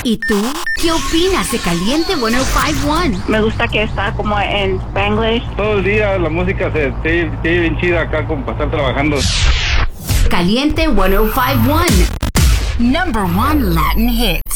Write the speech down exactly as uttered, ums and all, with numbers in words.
¿Y tú? ¿Qué opinas de Caliente ciento cincuenta y uno? Me gusta que está como en Spanglish. Todo el día la música se te bien chida acá como para estar trabajando. Caliente ciento cincuenta y uno. Number one Latin hits.